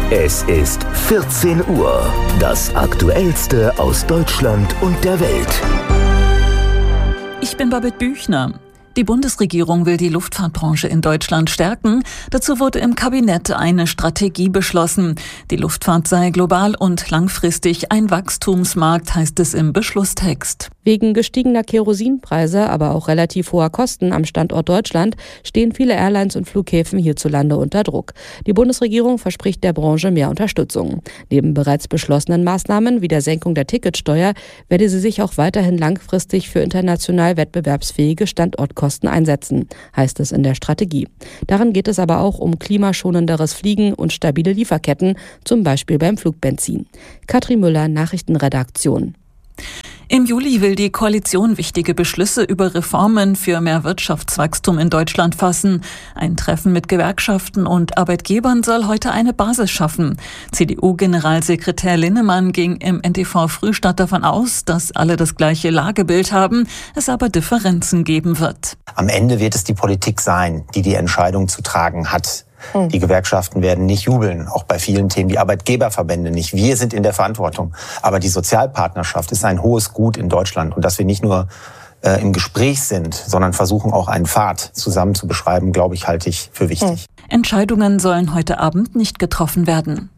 Es ist 14 Uhr. Das Aktuellste aus Deutschland und der Welt. Ich bin Babette Büchner. Die Bundesregierung will die Luftfahrtbranche in Deutschland stärken. Dazu wurde im Kabinett eine Strategie beschlossen. Die Luftfahrt sei global und langfristig ein Wachstumsmarkt, heißt es im Beschlusstext. Wegen gestiegener Kerosinpreise, aber auch relativ hoher Kosten am Standort Deutschland stehen viele Airlines und Flughäfen hierzulande unter Druck. Die Bundesregierung verspricht der Branche mehr Unterstützung. Neben bereits beschlossenen Maßnahmen wie der Senkung der Ticketsteuer werde sie sich auch weiterhin langfristig für international wettbewerbsfähige Standortkosten einsetzen, heißt es in der Strategie. Darin geht es aber auch um klimaschonenderes Fliegen und stabile Lieferketten, zum Beispiel beim Flugbenzin. Katrin Müller, Nachrichtenredaktion. Im Juli will die Koalition wichtige Beschlüsse über Reformen für mehr Wirtschaftswachstum in Deutschland fassen. Ein Treffen mit Gewerkschaften und Arbeitgebern soll heute eine Basis schaffen. CDU-Generalsekretär Linnemann ging im NTV-Frühstart davon aus, dass alle das gleiche Lagebild haben, es aber Differenzen geben wird. Am Ende wird es die Politik sein, die die Entscheidung zu tragen hat. Die Gewerkschaften werden nicht jubeln, auch bei vielen Themen, die Arbeitgeberverbände nicht. Wir sind in der Verantwortung. Aber die Sozialpartnerschaft ist ein hohes Gut in Deutschland. Und dass wir nicht nur im Gespräch sind, sondern versuchen auch einen Pfad zusammen zu beschreiben, glaube ich, halte ich für wichtig. Entscheidungen sollen heute Abend nicht getroffen werden.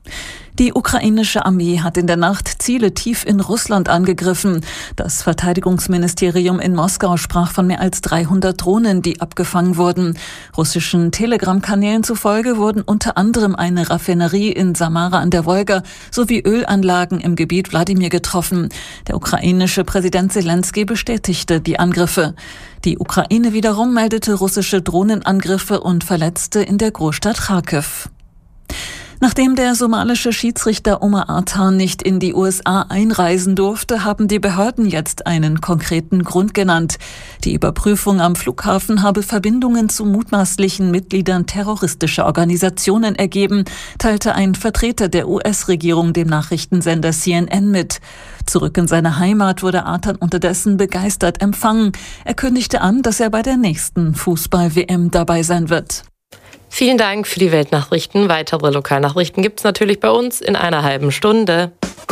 Die ukrainische Armee hat in der Nacht Ziele tief in Russland angegriffen. Das Verteidigungsministerium in Moskau sprach von mehr als 300 Drohnen, die abgefangen wurden. Russischen Telegram-Kanälen zufolge wurden unter anderem eine Raffinerie in Samara an der Wolga sowie Ölanlagen im Gebiet Wladimir getroffen. Der ukrainische Präsident Zelensky bestätigte die Angriffe. Die Ukraine wiederum meldete russische Drohnenangriffe und Verletzte in der Großstadt Charkiw. Nachdem der somalische Schiedsrichter Omar Artan nicht in die USA einreisen durfte, haben die Behörden jetzt einen konkreten Grund genannt. Die Überprüfung am Flughafen habe Verbindungen zu mutmaßlichen Mitgliedern terroristischer Organisationen ergeben, teilte ein Vertreter der US-Regierung dem Nachrichtensender CNN mit. Zurück in seine Heimat wurde Artan unterdessen begeistert empfangen. Er kündigte an, dass er bei der nächsten Fußball-WM dabei sein wird. Vielen Dank für die Weltnachrichten. Weitere Lokalnachrichten gibt es natürlich bei uns in einer halben Stunde.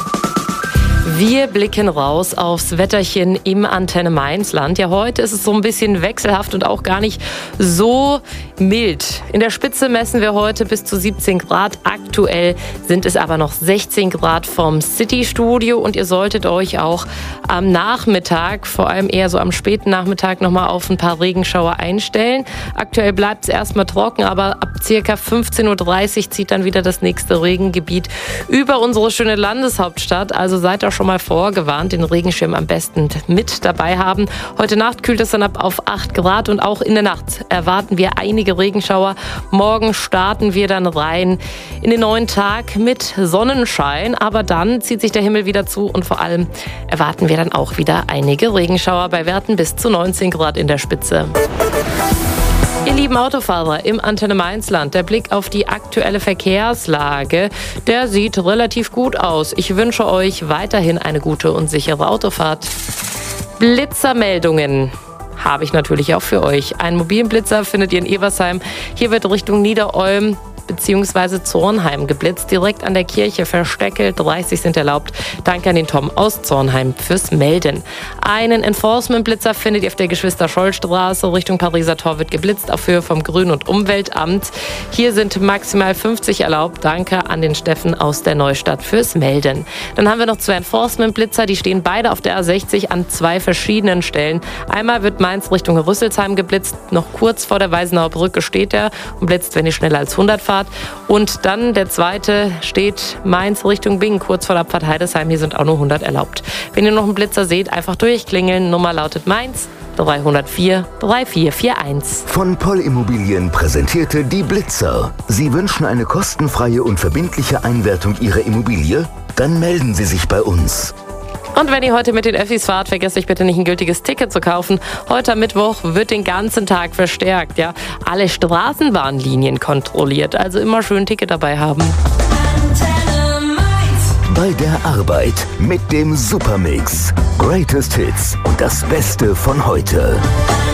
Wir blicken raus aufs Wetterchen im Antenne Mainzland. Ja, heute ist es so ein bisschen wechselhaft und auch gar nicht so mild. In der Spitze messen wir heute bis zu 17 Grad. Aktuell sind es aber noch 16 Grad vom City-Studio. Und ihr solltet euch auch am Nachmittag, vor allem eher so am späten Nachmittag, nochmal auf ein paar Regenschauer einstellen. Aktuell bleibt es erstmal trocken, aber ab circa 15.30 Uhr zieht dann wieder das nächste Regengebiet über unsere schöne Landeshauptstadt. Also seid auch schon mal vorgewarnt, den Regenschirm am besten mit dabei haben. Heute Nacht kühlt es dann ab auf 8 Grad und auch in der Nacht erwarten wir einige Regenschauer. Morgen starten wir dann rein in den neuen Tag mit Sonnenschein, aber dann zieht sich der Himmel wieder zu und vor allem erwarten wir dann auch wieder einige Regenschauer bei Werten bis zu 19 Grad in der Spitze. Ihr lieben Autofahrer im Antenne Mainzland, der Blick auf die aktuelle Verkehrslage, der sieht relativ gut aus. Ich wünsche euch weiterhin eine gute und sichere Autofahrt. Blitzermeldungen habe ich natürlich auch für euch. Einen mobilen Blitzer findet ihr in Eversheim. Hier wird Richtung Niederolm bzw. Zornheim geblitzt, direkt an der Kirche Versteckel. 30 sind erlaubt. Danke an den Tom aus Zornheim fürs Melden. Einen Enforcement-Blitzer findet ihr auf der Geschwister-Scholl-Straße. Richtung Pariser Tor wird geblitzt auf Höhe vom Grün- und Umweltamt. Hier sind maximal 50 erlaubt. Danke an den Steffen aus der Neustadt fürs Melden. Dann haben wir noch 2 Enforcement-Blitzer. Die stehen beide auf der A60 an 2 verschiedenen Stellen. Einmal wird Mainz Richtung Rüsselsheim geblitzt. Noch kurz vor der Weisenauer Brücke steht er und blitzt, wenn ihr schneller als 100 fahrt. Und dann der zweite steht Mainz Richtung Bingen, kurz vor der Abfahrt Heidesheim. Hier sind auch nur 100 erlaubt. Wenn ihr noch einen Blitzer seht, einfach durchklingeln. Nummer lautet Mainz 304 3441. Von Poll Immobilien präsentierte die Blitzer. Sie wünschen eine kostenfreie und verbindliche Einwertung Ihrer Immobilie? Dann melden Sie sich bei uns. Und wenn ihr heute mit den Öffis fahrt, vergesst euch bitte nicht, ein gültiges Ticket zu kaufen. Heute am Mittwoch wird den ganzen Tag verstärkt. Ja, alle Straßenbahnlinien kontrolliert, also immer schön ein Ticket dabei haben. Bei der Arbeit mit dem Supermix. Greatest Hits und das Beste von heute.